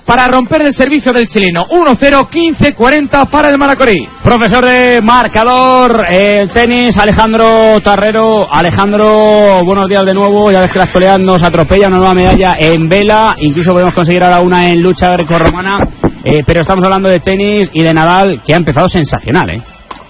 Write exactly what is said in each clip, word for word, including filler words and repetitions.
para romper el servicio del chileno. uno cero, quince cuarenta para el Manacorí. Profesor de marcador, el tenis, Alejandro Tarrero. Alejandro, buenos días de nuevo. Ya ves que la actualidad nos atropella, una nueva medalla en vela. Incluso podemos conseguir ahora una en lucha grecorromana. Eh, pero estamos hablando de tenis y de Nadal, que ha empezado sensacional, ¿eh?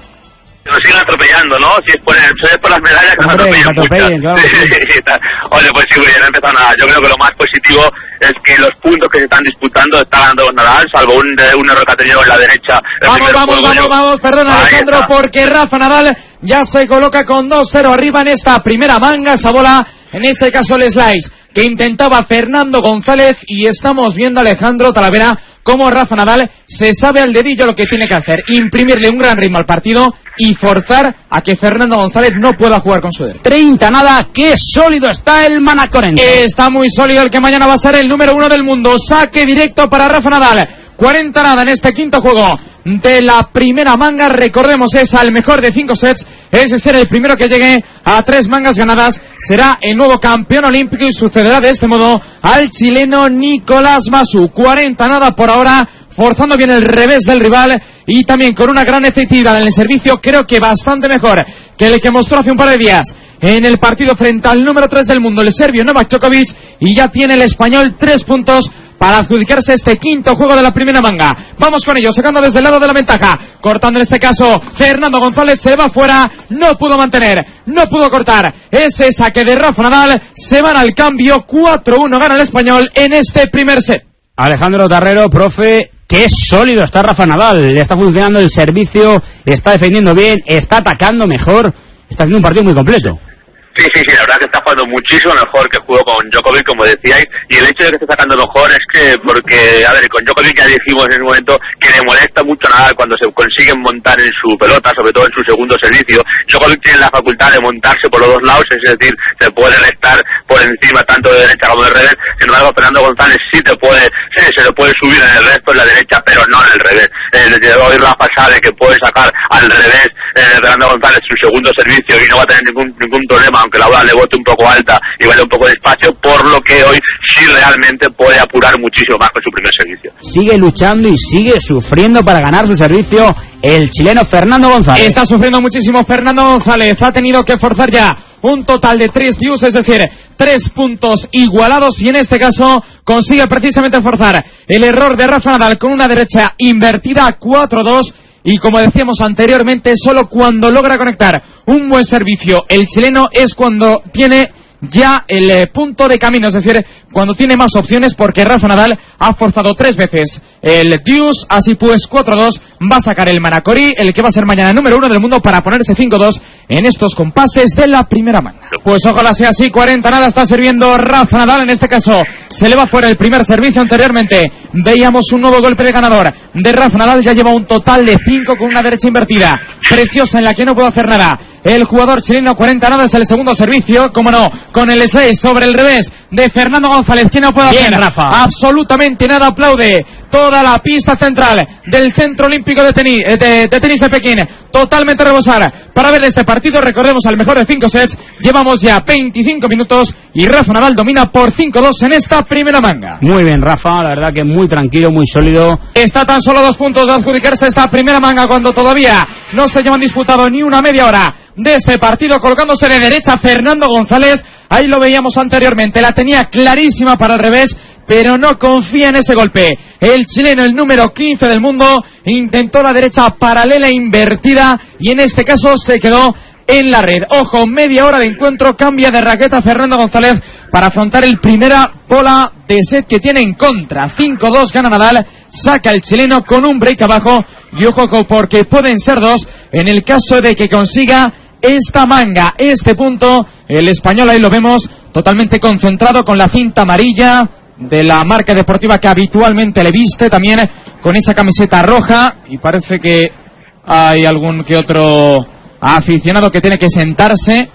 Nos siguen atropellando, ¿no? Si es por, si es por las medallas que Hombre, nos atropellan, atropellen, claro, sí. Oye, pues sí, ya no ha empezado nada. Yo creo que lo más positivo es que los puntos que se están disputando está ganando Nadal, salvo un, un error que ha tenido en la derecha. Vamos, vamos, vamos, yo... vamos, perdona Alejandro, porque Rafa Nadal ya se coloca con dos cero arriba en esta primera manga. Esa bola, en ese caso el slice, que intentaba Fernando González, y estamos viendo a Alejandro Talavera cómo Rafa Nadal se sabe al dedillo lo que tiene que hacer, imprimirle un gran ritmo al partido y forzar a que Fernando González no pueda jugar con su derecha. treinta nada, qué sólido está el manacorense. Está muy sólido el que mañana va a ser el número uno del mundo. Saque directo para Rafa Nadal. cuarenta nada en este quinto juego de la primera manga. Recordemos, es al mejor de cinco sets, es decir, el primero que llegue a tres mangas ganadas será el nuevo campeón olímpico, y sucederá de este modo al chileno Nicolás Masú. cuarenta nada por ahora, forzando bien el revés del rival y también con una gran efectividad en el servicio, creo que bastante mejor que el que mostró hace un par de días en el partido frente al número tres del mundo, el serbio Novak Djokovic, y ya tiene el español tres puntos para adjudicarse este quinto juego de la primera manga. Vamos con ello, sacando desde el lado de la ventaja, cortando en este caso Fernando González, se va fuera, no pudo mantener, no pudo cortar ese saque de Rafa Nadal, se van al cambio, cuatro uno gana el español en este primer set. Alejandro Tarrero, profe, qué sólido está Rafa Nadal, le está funcionando el servicio, está defendiendo bien, está atacando mejor, está haciendo un partido muy completo. Sí, sí, sí, la verdad que está jugando muchísimo mejor que jugó con Djokovic, como decíais, y el hecho de que esté sacando mejor es que, porque, a ver, con Djokovic ya dijimos en ese momento que le molesta mucho Nadal cuando se consiguen montar en su pelota, sobre todo en su segundo servicio. Djokovic tiene la facultad de montarse por los dos lados, es decir, se puede estar por encima tanto de derecha como de revés. Sin embargo, Fernando González sí te puede, sí, se le puede subir en el resto en la derecha, pero no en el revés. Eh, hoy Rafa sabe que puede sacar al revés eh, Fernando González su segundo servicio y no va a tener ningún, ningún problema, aunque la bola le bote un poco alta y vaya un poco despacio, por lo que hoy sí realmente puede apurar muchísimo más con su primer servicio. Sigue luchando y sigue sufriendo para ganar su servicio el chileno Fernando González. Está sufriendo muchísimo Fernando González, ha tenido que forzar ya un total de tres deuce, es decir, tres puntos igualados, y en este caso consigue precisamente forzar el error de Rafa Nadal con una derecha invertida cuatro dos. Y como decíamos anteriormente, solo cuando logra conectar un buen servicio el chileno es cuando tiene ya el eh, punto de camino, es decir, cuando tiene más opciones, porque Rafa Nadal ha forzado tres veces el deuce, así pues cuatro dos, va a sacar el Manacorí, el que va a ser mañana número uno del mundo, para ponerse cinco dos en estos compases de la primera manga. Pues ojalá sea así, cuarenta nada está sirviendo Rafa Nadal, en este caso se le va fuera el primer servicio. Anteriormente veíamos un nuevo golpe de ganador de Rafa Nadal, ya lleva un total de cinco con una derecha invertida preciosa en la que no puede hacer nada el jugador chileno. Cuarenta nada es el segundo servicio, como no, con el slice sobre el revés de Fernando González, que no puede Bien, hacer Rafa. absolutamente nada. Aplaude toda la pista central del Centro Olímpico de Tenis de, de, tenis de Pekín, totalmente rebosar para ver este partido. Recordemos, al mejor de cinco sets, llevamos ya veinticinco minutos y Rafa Nadal domina por cinco dos en esta primera manga. Muy bien, Rafa, la verdad que muy tranquilo, muy sólido. Está tan solo dos puntos de adjudicarse esta primera manga, cuando todavía no se llevan disputado ni una media hora de este partido, colocándose de derecha Fernando González. Ahí lo veíamos anteriormente, la tenía clarísima para el revés, pero no confía en ese golpe. El chileno, el número quince del mundo, intentó la derecha paralela invertida y en este caso se quedó en la red. Ojo, media hora de encuentro, cambia de raqueta Fernando González para afrontar el primera bola de set que tiene en contra. cinco dos gana Nadal, saca el chileno con un break abajo, y ojo porque pueden ser dos en el caso de que consiga esta manga, este punto. El español, ahí lo vemos, totalmente concentrado con la cinta amarilla de la marca deportiva que habitualmente le viste, también con esa camiseta roja, y parece que hay algún que otro aficionado que tiene que sentarse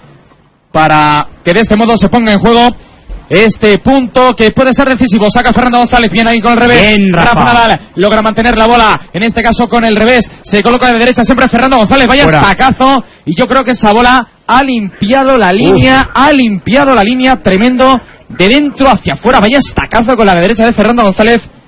para que de este modo se ponga en juego este punto que puede ser decisivo. Saca Fernando González, bien ahí con el revés. Bien, Rafa. Rafa Nadal logra mantener la bola, en este caso con el revés, se coloca de derecha siempre Fernando González, vaya Fuera. estacazo, y yo creo que esa bola ha limpiado la línea, Uf. ha limpiado la línea, tremendo, de dentro hacia afuera, vaya estacazo con la de derecha de Fernando González.